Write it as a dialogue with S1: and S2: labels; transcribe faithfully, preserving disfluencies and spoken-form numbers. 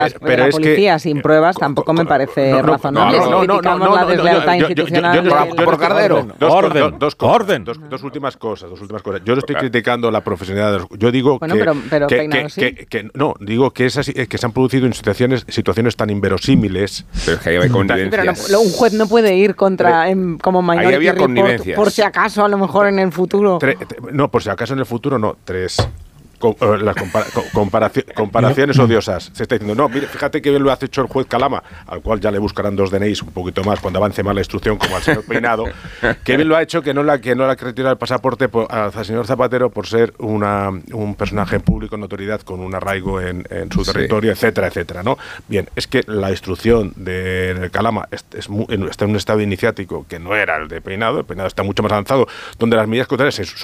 S1: pero
S2: la
S1: es
S2: policía
S1: que,
S2: sin pruebas tampoco me parece
S1: no, no,
S2: razonable.
S1: no, no, no,
S2: Criticamos
S1: no, no,
S2: la
S1: no,
S2: deslealtad
S1: yo- yo-
S2: institucional.
S1: yo- yo-
S2: del-
S1: yo- yo-
S3: por Cardero.
S1: Dos,
S4: Orden.
S1: dos, dos cosas,
S4: Orden.
S1: Dos, dos últimas cosas, dos últimas cosas. Yo no estoy criticando la profesionalidad de los, yo digo
S2: Bueno,
S1: que,
S2: pero- pero
S1: que,
S2: Peinado
S1: que,
S2: sí.
S1: que- que- no, digo que esas que se han producido en situaciones situaciones tan inverosímiles.
S3: Pero es que ahí hay
S2: Sí, pero no-
S3: connivencias.
S2: lo- un juez no puede ir contra en- como Minority
S3: había
S2: Report
S3: connivencias.
S2: por si acaso a lo mejor en el futuro.
S1: Tre- te- no, por si acaso en el futuro no. Tres. Co- eh, las compara- co- comparaci- comparaciones odiosas. Se está diciendo, no, mire, fíjate que bien lo ha hecho el juez Calama, al cual ya le buscarán dos D N Is un poquito más cuando avance más la instrucción, como al señor Peinado, que bien lo ha hecho que no la que no la que retira el pasaporte por- al señor Zapatero por ser una, un personaje público en notoriedad con un arraigo en, en su
S3: Sí.
S1: territorio, etcétera, etcétera, ¿no? Bien, es que la instrucción de, de Calama es, es mu- en- está en un estado iniciático que no era el de Peinado, el Peinado está mucho más avanzado, donde las medidas cautelares se